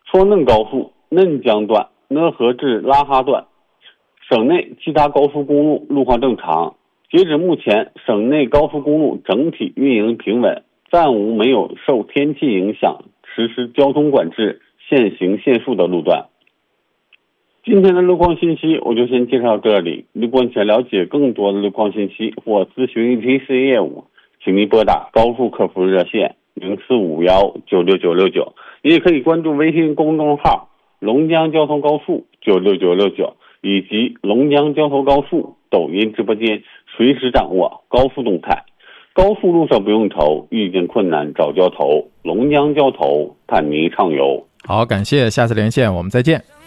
说嫩高速嫩江段讷河至拉哈段，省内其他高速公路路况正常。截止目前，省内高速公路整体运营平稳，暂无没有受天气影响实施交通管制、限行限速的路段。今天的路况信息我就先介绍到这里。如果你想了解更多的路况信息或咨询 ETC 业务，请您拨打高速客服热线0451969669，你也可以关注微信公众号龙江交通高速96969以及龙江交通高速抖音直播间，随时掌握高速动态。高速路上不用愁，遇见困难找交头，龙江交头伴您畅游。 好，感谢，下次连线我们再见。